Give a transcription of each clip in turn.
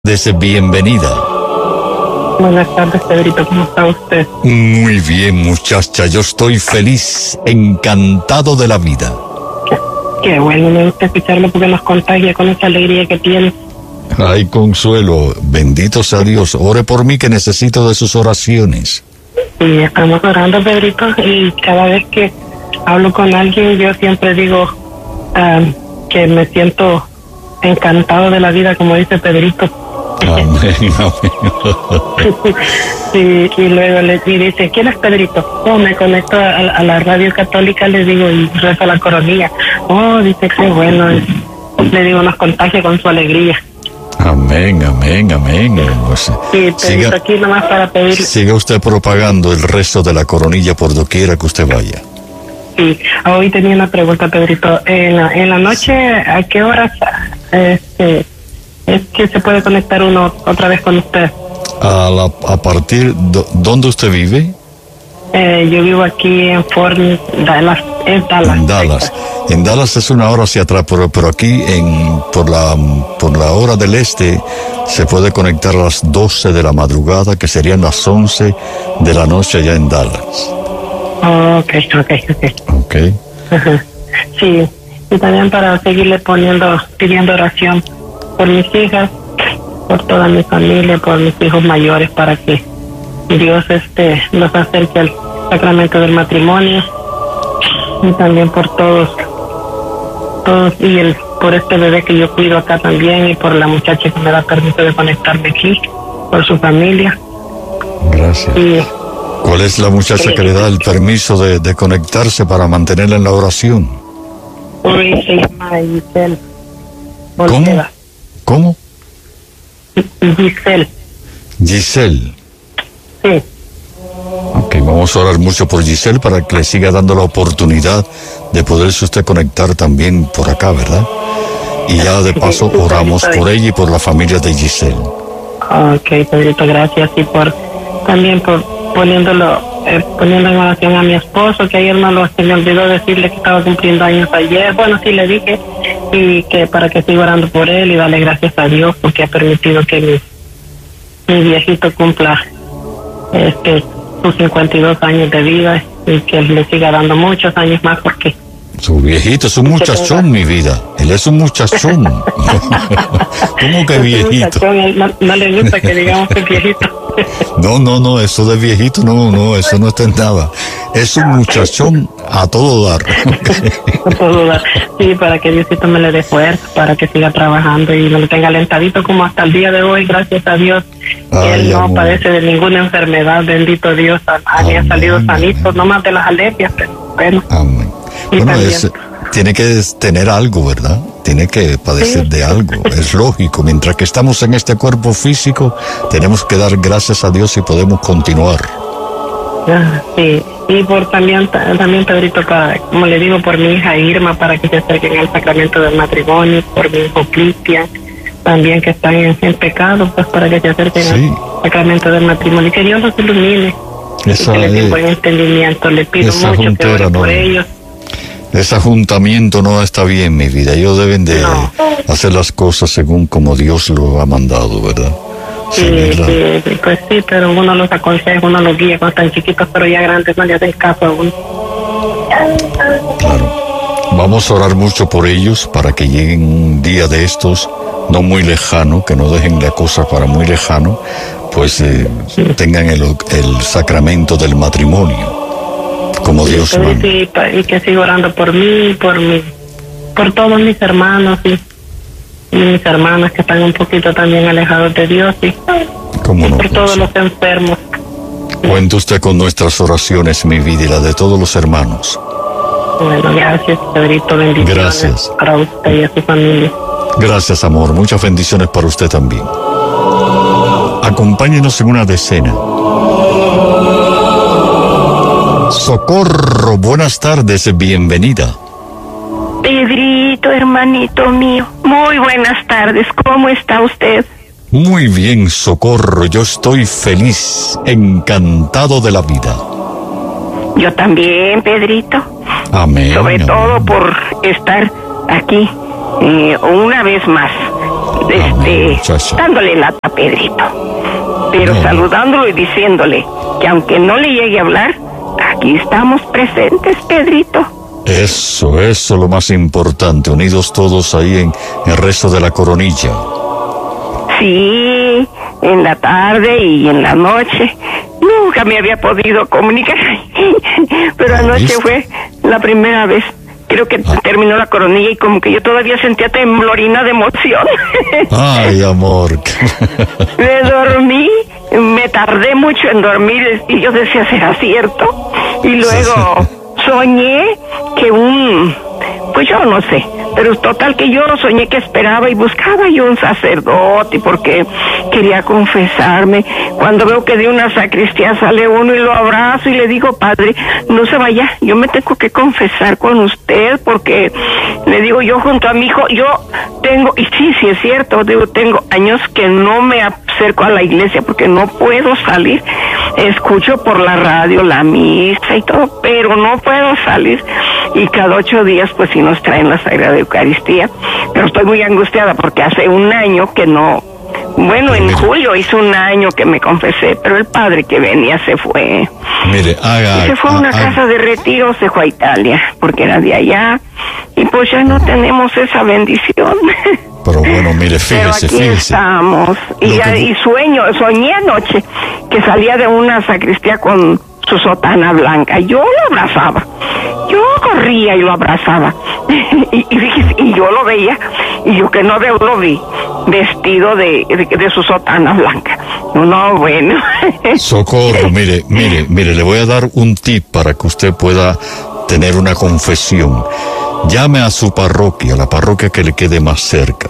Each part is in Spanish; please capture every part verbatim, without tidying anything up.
Desde bienvenida. Buenas tardes, Pedrito, ¿cómo está usted? Muy bien, muchacha, yo estoy feliz, encantado de la vida. Qué, qué bueno, me gusta escucharlo porque nos contagia con esa alegría que tiene. Ay, Consuelo, bendito sea Dios, ore por mí que necesito de sus oraciones. Y estamos orando, Pedrito, y cada vez que hablo con alguien yo siempre digo um, que me siento encantado de la vida, como dice Pedrito. Amén, amén. Sí, y luego le y dice, ¿quién es Pedrito? Oh, me conecto a, a la radio católica, le digo, y rezo la coronilla. Oh, dice que bueno, le digo, nos contagia con su alegría. Amén, amén, amén. Pues, sí, Pedrito, siga, aquí nomás para pedir. Siga usted propagando el resto de la coronilla por doquiera que usted vaya. Sí, hoy tenía una pregunta, Pedrito. En la, en la noche, ¿a qué horas este, es que se puede conectar uno otra vez con usted? A, la, a partir, de, ¿dónde usted vive? Eh, yo vivo aquí en Fort Dallas, en Dallas. En Dallas. En Dallas es una hora hacia atrás, pero, pero aquí en por la por la hora del este se puede conectar a las doce de la madrugada, que serían las once de la noche allá en Dallas. Oh, ok, ok, ok. Ok. Ajá. Sí, y también para seguirle poniendo, pidiendo oración por mis hijas, por toda mi familia, por mis hijos mayores, para que Dios este los acerque al sacramento del matrimonio, y también por todos, todos, y el por este bebé que yo cuido acá también, y por la muchacha que me da permiso de conectarme aquí, por su familia. Gracias. Y, ¿cuál es la muchacha eh, que le da el permiso de, de conectarse para mantenerla en la oración? Hoy se llama Giselle. ¿Cómo? ¿Cómo? Giselle. Giselle. Sí. Ok, vamos a orar mucho por Giselle para que le siga dando la oportunidad de poderse usted conectar también por acá, ¿verdad? Y ya de paso oramos por ella y por la familia de Giselle. Ok, Pedrito, gracias. Y por también por poniéndolo, eh, poniendo en oración a mi esposo, que ayer no lo, se me olvidó decirle que estaba cumpliendo años ayer. Bueno, sí le dije, y que para que siga orando por él y darle gracias a Dios porque ha permitido que mi, mi viejito cumpla este sus cincuenta y dos años de vida, y que le siga dando muchos años más, porque su viejito es un muchachón, mi vida. Él es un muchachón. ¿Cómo que viejito? No, no le gusta que digamos que es viejito. No, no, no, eso de viejito, no, no, eso no está en nada. Es un muchachón a todo dar. A todo dar. Sí, para que Diosito me le dé fuerza, para que siga trabajando y me lo tenga alentadito como hasta el día de hoy, gracias a Dios. Ay, él no amor. padece de ninguna enfermedad, bendito Dios. A mí ha salido sanito, no más de las alergias, pero bueno. Amén. Bueno, es, tiene que tener algo, ¿verdad? Tiene que padecer sí. de algo, es lógico. Mientras que estamos en este cuerpo físico, tenemos que dar gracias a Dios y podemos continuar. Sí, y por también, también Pedrito, para, como le digo, por mi hija Irma, para que se acerquen al sacramento del matrimonio, por mi hijo Cristian, también que están en, en pecado, pues para que se acerquen sí. al sacramento del matrimonio, y que Dios los ilumine, esa, y que les dé buen entendimiento. Le pido mucho que ore por ellos. Ese ajuntamiento no está bien, mi vida. Ellos deben de no. hacer las cosas según como Dios lo ha mandado, ¿verdad? Sí, sí, sí, pues sí, pero uno los aconseja, uno los guía cuando están chiquitos, pero ya grandes no le hacen caso a uno. Claro. Vamos a orar mucho por ellos para que lleguen un día de estos, no muy lejano, que no dejen la cosa para muy lejano, pues eh, sí. tengan el, el sacramento del matrimonio. Como Dios sí, manda. Sí, y que siga orando por mí, por mí, por todos mis hermanos y, y mis hermanas que están un poquito también alejados de Dios, y, ¿Cómo y no, por pues, todos sí. los enfermos. Cuente usted con nuestras oraciones, mi vida, y la de todos los hermanos. Bueno, gracias, Pedrito, bendiciones gracias. para usted y a su familia. Gracias, amor, muchas bendiciones para usted también. Acompáñenos en una decena. Socorro, buenas tardes, bienvenida. Pedrito, hermanito mío, muy buenas tardes, ¿cómo está usted? Muy bien, Socorro, yo estoy feliz, encantado de la vida. Yo también, Pedrito. Amén. Sobre amén. todo por estar aquí eh, una vez más. este, dándole lata a Pedrito, pero no. saludándolo y diciéndole que aunque no le llegue a hablar, aquí estamos presentes, Pedrito. Eso, eso es lo más importante, unidos todos ahí en el resto de la coronilla. Sí, en la tarde y en la noche. Nunca me había podido comunicar, pero anoche ¿Viste? fue la primera vez. Creo que ah. terminó la coronilla y como que yo todavía sentía temblorina de emoción. Ay, amor. Me dormí, me tardé mucho en dormir y yo decía, ¿será cierto? Y luego soñé que un... Pues yo no sé, pero total que yo soñé que esperaba y buscaba yo un sacerdote porque quería confesarme. Cuando veo que de una sacristía sale uno y lo abrazo y le digo, padre, no se vaya, yo me tengo que confesar con usted porque le digo yo junto a mi hijo, yo tengo, y sí, sí es cierto, digo, tengo años que no me acerco a la iglesia porque no puedo salir. Escucho por la radio la misa y todo, pero no puedo salir. Y cada ocho días pues sí nos traen la Sagrada Eucaristía, pero estoy muy angustiada porque hace un año que no, bueno, en julio hizo un año que me confesé, pero el padre que venía se fue. Mire, haga, y se fue a una haga. casa de retiro, se fue a Italia, porque era de allá, y pues ya no tenemos esa bendición. Pero bueno, mire, fíjese, Pero aquí fíjese. estamos, y, ya, y sueño, soñé anoche que salía de una sacristía con su sotana blanca, yo lo abrazaba, yo corría y lo abrazaba, y, y, fíjese, y yo lo veía, y yo que no veo, lo vi, vestido de, de, de su sotana blanca. No, no, bueno. Socorro, mire, mire, mire, le voy a dar un tip para que usted pueda tener una confesión. Llame a su parroquia, la parroquia que le quede más cerca.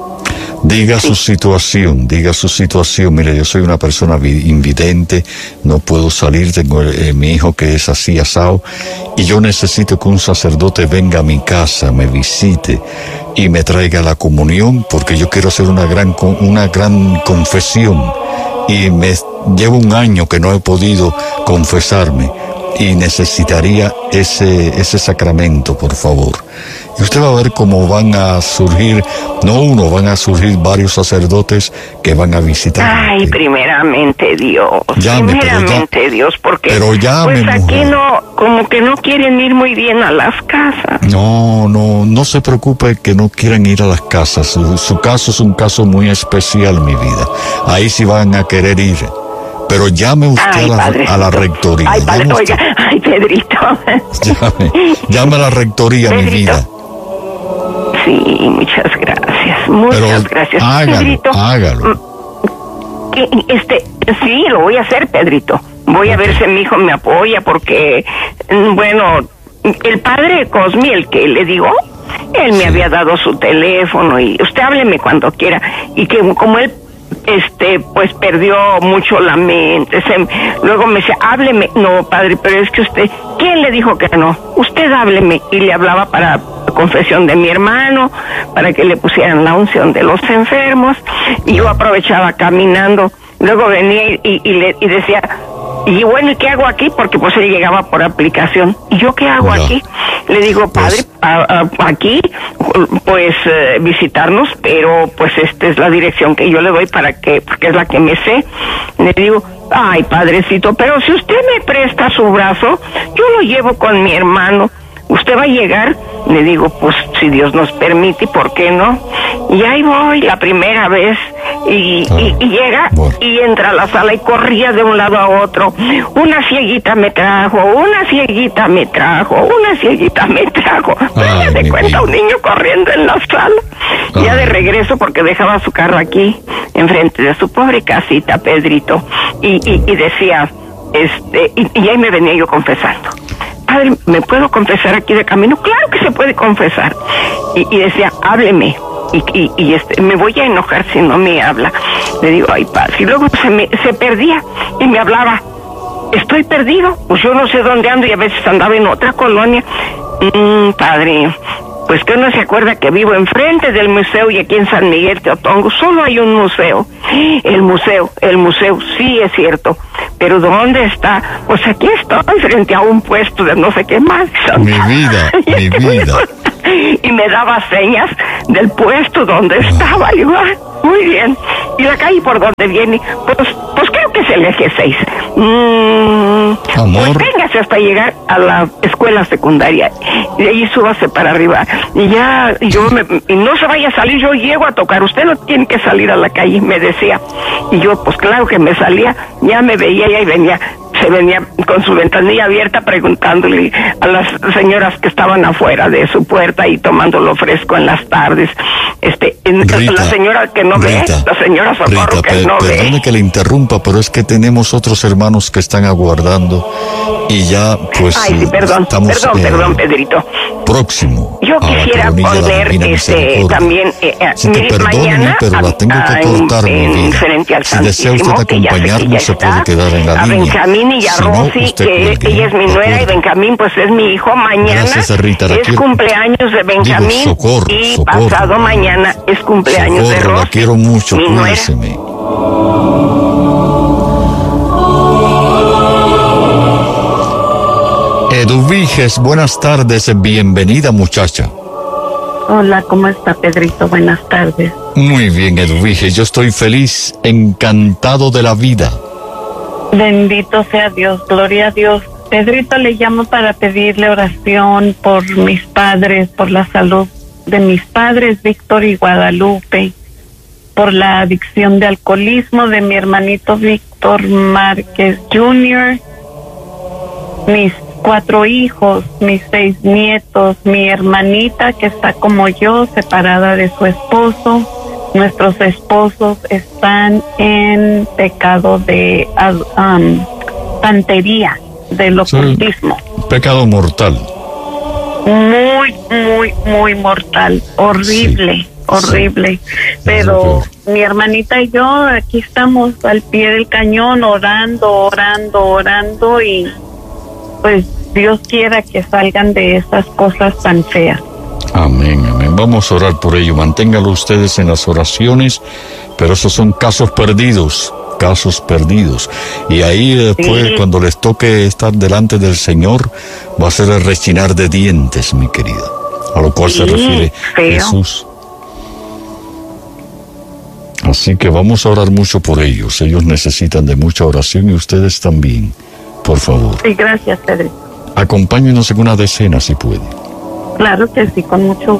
Diga sí. su situación, diga su situación. Mire, yo soy una persona invidente, no puedo salir, tengo eh, mi hijo que es así asado, y yo necesito que un sacerdote venga a mi casa, me visite y me traiga la comunión, porque yo quiero hacer una gran, una gran confesión. Y me llevo un año que no he podido confesarme y necesitaría ese, ese sacramento, por favor. Y usted va a ver cómo van a surgir, no uno, van a surgir varios sacerdotes que van a visitar. Ay, primeramente Dios, llame, primeramente pero ya, Dios, porque pero llame, pues aquí mujer. no, como que no quieren ir muy bien a las casas. No, no, no se preocupe que no quieran ir a las casas. Su, su caso es un caso muy especial, mi vida. Ahí sí van a querer ir. Pero llame usted ay, a, la, a la rectoría. Ay, padre, oiga, ay, Pedrito. Llame, llame a la rectoría, Pedrito. Mi vida. Sí, muchas gracias, muchas Pero gracias. Hágalo, Pedrito, hágalo. Este, sí, lo voy a hacer, Pedrito. Voy okay. a ver si mi hijo me apoya porque, bueno, el padre Cosmi, el que le digo, él me sí. había dado su teléfono y usted hábleme cuando quiera. Y que como él este pues perdió mucho la mente, se, luego me decía, hábleme. No, padre, pero es que usted, ¿quién le dijo que no? Usted hábleme. Y le hablaba para la confesión de mi hermano, para que le pusieran la unción de los enfermos, y yo aprovechaba caminando, luego venía y, y, y le y decía, y bueno, ¿y qué hago aquí? Porque pues él llegaba por aplicación. ¿Y yo qué hago no. aquí? Le digo, padre, pues, a, a, aquí, pues, eh, visitarnos, pero pues esta es la dirección que yo le doy para que, porque es la que me sé. Le digo, ay, padrecito, pero si usted me presta su brazo, yo lo llevo con mi hermano. ¿Usted va a llegar? Le digo, pues, si Dios nos permite, ¿por qué no? Y ahí voy, la primera vez, y, ah, y, y llega, bueno. y entra a la sala y corría de un lado a otro. Una cieguita me trajo, una cieguita me trajo, una cieguita me trajo. Me de cuenta vida. Un niño corriendo en la sala. Ah. Ya de regreso, porque dejaba su carro aquí, enfrente de su pobre casita, Pedrito, y, y, y decía, este, y, y ahí me venía yo confesando. Padre, ¿me puedo confesar aquí de camino? Claro que se puede confesar. Y, y decía, hábleme. Y, y, y este, me voy a enojar si no me habla. Le digo, ay, padre. Y luego se me se perdía y me hablaba. Estoy perdido. Pues yo no sé dónde ando y a veces andaba en otra colonia. Mm, padre, pues que no se acuerda que vivo enfrente del museo y aquí en San Miguel Teotongo solo hay un museo. El museo, el museo, sí es cierto. Pero ¿dónde está? Pues aquí estoy frente a un puesto de no sé qué más. Mi vida, mi vida. y me daba señas del puesto donde estaba. Y digo, ah, muy bien. ¿Y la calle por donde viene? Pues, pues creo que es el eje seis. Mm, Amor. Pues véngase hasta llegar a la escuela secundaria. Y de ahí súbase para arriba. Y ya, y yo, me, y no se vaya a salir, yo llego a tocar. Usted no tiene que salir a la calle, me decía. Y yo, pues claro que me salía, ya me veía y ahí venía. Se venía con su ventanilla abierta preguntándole a las señoras que estaban afuera de su puerta y tomándolo fresco en las tardes. Este, en, Rita, la señora que no Rita, ve, la señora Socorro Rita, que per, no perdone ve. que le interrumpa, pero es que tenemos otros hermanos que están aguardando y ya pues Ay, sí, perdón, estamos perdón, eh, perdón, Pedrito. próximo. Yo a la quisiera coronilla de la poner Divina este Misericordia. también eh, eh, Sí, te mire, perdóneme, mañana pero la tengo que a- cortar, en, mi vida. frente al Si desea usted Santísimo, que ya sé que acompañarnos, ya se puede está, quedar en la a línea. Benjamín y a Si no, Rosy, usted que cuelgue, ella es mi ¿de nuera y acuerdo? Benjamín pues es mi hijo. Mañana Gracias, Rita, la es quiero. cumpleaños de Benjamín. Digo, Socorro, y Socorro. pasado mañana es cumpleaños de Socorro, Rosy. la quiero mucho, mi nuera. cuídeseme. Eduviges, buenas tardes, bienvenida muchacha. Hola, ¿cómo está, Pedrito? Buenas tardes. Muy bien, Eduviges, yo estoy feliz, encantado de la vida. Bendito sea Dios, gloria a Dios. Pedrito, le llamo para pedirle oración por mis padres, por la salud de mis padres, Víctor y Guadalupe, por la adicción de alcoholismo de mi hermanito Víctor Márquez junior, mis cuatro hijos, mis seis nietos, mi hermanita que está como yo, separada de su esposo. Nuestros esposos están en pecado de um, santería, del ocultismo. Sí, pecado mortal. Muy, muy, muy mortal, horrible, Sí, horrible. sí. Pero Sí. mi hermanita y yo aquí estamos al pie del cañón, orando, orando, orando, y pues Dios quiera que salgan de esas cosas tan feas. Amén, amén. Vamos a orar por ello. Manténganlo ustedes en las oraciones, pero esos son casos perdidos, casos perdidos. Y ahí después, Sí. cuando les toque estar delante del Señor, va a ser el rechinar de dientes, mi querida. A lo cual se Sí, refiere feo. Jesús. Así que vamos a orar mucho por ellos. Ellos necesitan de mucha oración y ustedes también, por favor. Sí, gracias, Pedro. Acompáñenos en una decena si puede. Claro que sí, con mucho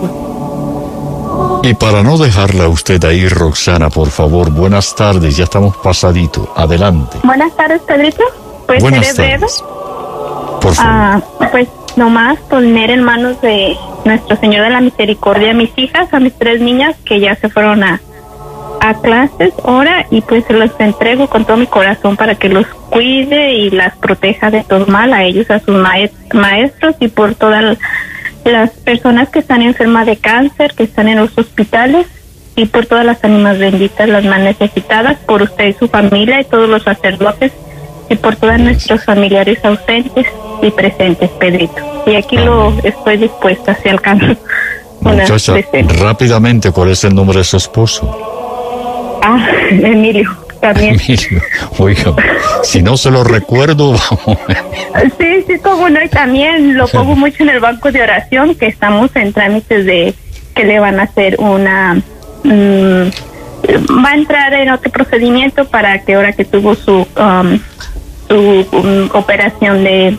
gusto. Y para no dejarla a usted ahí, Roxana, por favor, buenas tardes, ya estamos pasadito, adelante. Buenas tardes, Pedrito. Pues Buenas seré breve. tardes. Por favor. Ah, pues nomás poner en manos de Nuestro Señor de la Misericordia a mis hijas, a mis tres niñas que ya se fueron a, a clases ahora, y pues se los entrego con todo mi corazón para que los cuide y las proteja de todo mal, a ellos, a sus maes- maestros y por todas las personas que están enfermas de cáncer, que están en los hospitales, y por todas las ánimas benditas, las más necesitadas, por usted y su familia y todos los sacerdotes, y por todos nuestros familiares ausentes y presentes, Pedrito. Y aquí lo estoy dispuesta, si alcanzo una Muchacha, decena. rápidamente, ¿cuál es el nombre de su esposo? Ah, Emilio, también. Emilio. Oiga, si no se lo recuerdo, vamos. Sí, sí, como no, y también lo pongo mucho en el banco de oración, que estamos en trámites de que le van a hacer una... mmm, va a entrar en otro procedimiento para que ahora que tuvo su um, su um, operación de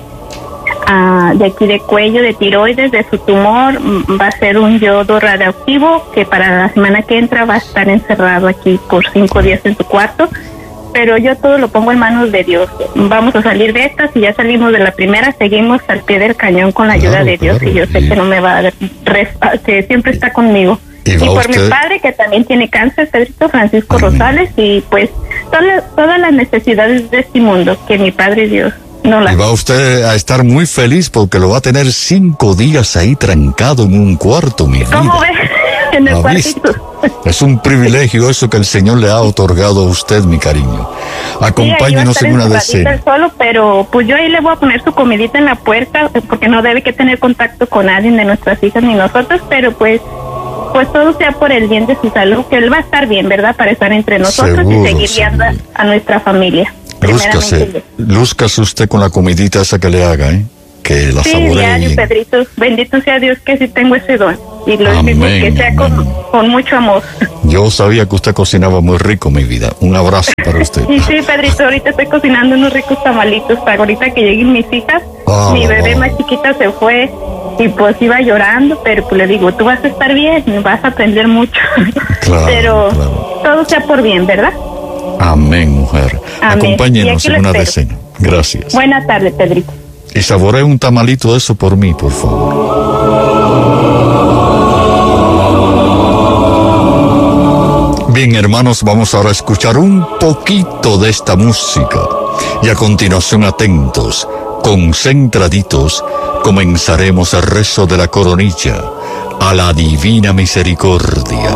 uh, de aquí de cuello, de tiroides, de su tumor, mm, va a ser un yodo radioactivo que para la semana que entra va a estar encerrado aquí por cinco días en su cuarto. Pero yo todo lo pongo en manos de Dios. Vamos a salir de esta. Si ya salimos de la primera, seguimos al pie del cañón con la ayuda Claro, de Dios. claro. Y yo sé Y- que no me va a dar, res- que siempre está conmigo. Y Y, va por usted- mi padre, que también tiene cáncer, Pedrito Francisco Amén. Rosales, y pues todas, todas las necesidades de este mundo, que mi Padre Dios no las... Y va usted a estar muy feliz porque lo va a tener cinco días ahí trancado en un cuarto, mi vida. ¿Cómo ve? En el ¿Ha visto? cuartito. Es un privilegio eso que el Señor le ha otorgado a usted, mi cariño. Acompáñenos Sí, ahí en va a una estar encerradito decena. él solo, pero pues yo ahí le voy a poner su comidita en la puerta, porque no debe que tener contacto con nadie de nuestras hijas ni nosotros, pero pues pues todo sea por el bien de su salud, que él va a estar bien, ¿verdad? Para estar entre nosotros Seguro, y seguir guiando a, a nuestra familia. Lúzcase, Primeramente, lúzcase usted con la comidita esa que le haga, ¿eh? que la Sí, saboree diario, bien. Pedrito. Bendito sea Dios que sí tengo ese don. Y lo Amén, digo que sea con, amén. con mucho amor. Yo sabía que usted cocinaba muy rico, mi vida. Un abrazo para usted. Y sí, Pedrito, ahorita estoy cocinando unos ricos tamalitos para ahorita que lleguen mis hijas. Ah, Mi bebé ah. más chiquita se fue y pues iba llorando, pero pues le digo, tú vas a estar bien, vas a aprender mucho. Claro, pero claro. todo sea por bien, ¿verdad? Amén, mujer. Amén. Y Acompáñenos aquí en lo una espero. decena. Gracias. Buenas tardes, Pedrito. Y saboree un tamalito de eso por mí, por favor. Bien, hermanos, vamos ahora a escuchar un poquito de esta música. Y a continuación, atentos, concentraditos, comenzaremos el rezo de la coronilla a la Divina Misericordia.